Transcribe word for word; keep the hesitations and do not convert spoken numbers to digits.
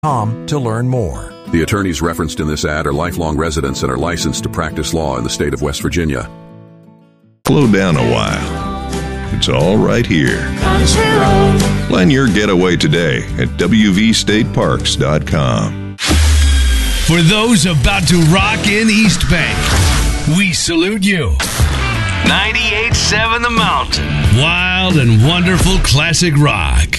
com to learn more. The attorneys referenced in this ad are lifelong residents and are licensed to practice law in the state of West Virginia. Slow down a while. It's all right here. Plan your getaway today at w v state parks dot com. For those about to rock in East Bay, we salute you. ninety-eight point seven The Mountain. Wild and wonderful classic rock.